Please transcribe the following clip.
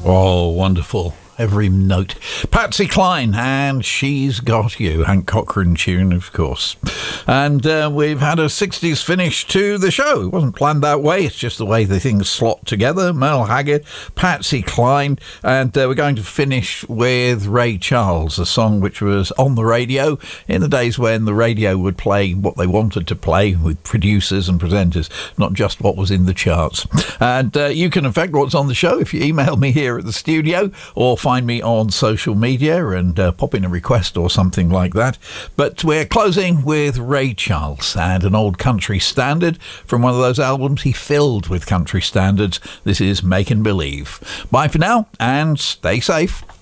Oh, wonderful. Every note. Patsy Cline, and She's Got You. Hank Cochran tune, of course. And we've had a 60s finish to the show. It wasn't planned that way. It's just the way the things slot together. Merle Haggard, Patsy Cline, and we're going to finish with Ray Charles, a song which was on the radio in the days when the radio would play what they wanted to play with producers and presenters, not just what was in the charts. And you can affect what's on the show if you email me here at the studio or find me on social media and pop in a request or something like that. But we're closing with Ray Charles and an old country standard from one of those albums he filled with country standards. This is Makin' Believe. Bye for now and stay safe.